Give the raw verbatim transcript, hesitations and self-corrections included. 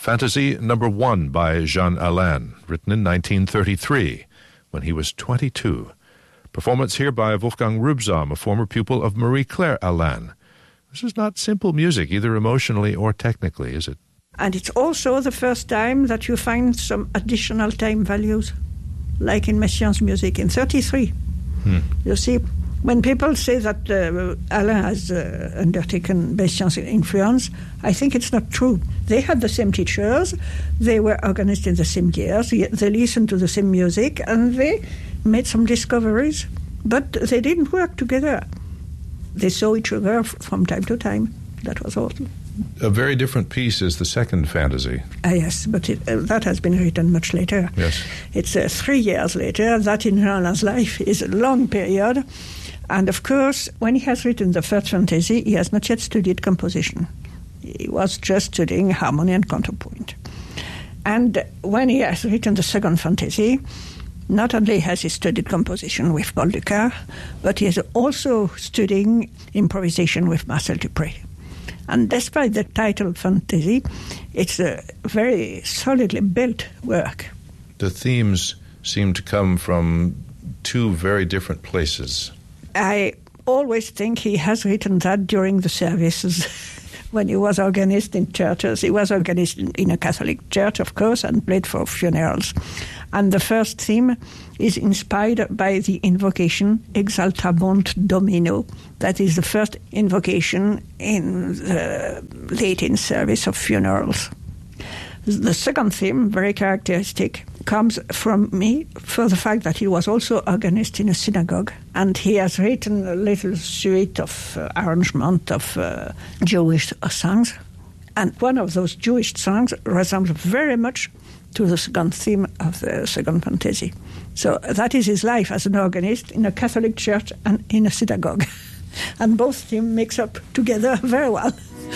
Fantasy Number One by Jean Alain, written in nineteen thirty-three, when he was twenty-two. Performance here by Wolfgang Rübsam, a former pupil of Marie-Claire Alain. This is not simple music, either emotionally or technically, is it? And it's also the first time that you find some additional time values, like in Messiaen's music in thirty-three. Hmm. You see, when people say that uh, Alain has uh, undertaken Messiaen's influence, I think it's not true. They had the same teachers, they were organized in the same years, they listened to the same music, and they made some discoveries, but they didn't work together. They saw each other f- from time to time. That was all. A very different piece is the second fantasy. Ah, yes, but it, uh, that has been written much later. Yes. It's uh, three years later. That in Alain's life is a long period. And of course, when he has written the first fantasy, he has not yet studied composition. He was just studying harmony and counterpoint. And when he has written the second fantasy, not only has he studied composition with Paul Dukas, but he is also studying improvisation with Marcel Dupré. And despite the title fantasy, it's a very solidly built work. The themes seem to come from two very different places. I always think he has written that during the services when he was organist in churches. He was organist in a Catholic church, of course, and played for funerals. And the first theme is inspired by the invocation Exaltabunt Domino. That is the first invocation in the Latin service of funerals. The second theme, very characteristic, comes from me for the fact that he was also organist in a synagogue, and he has written a little suite of uh, arrangement of uh, Jewish songs. And one of those Jewish songs resembles very much to the second theme of the second fantasy. So that is his life as an organist in a Catholic church and in a synagogue. And both themes mix up together very well.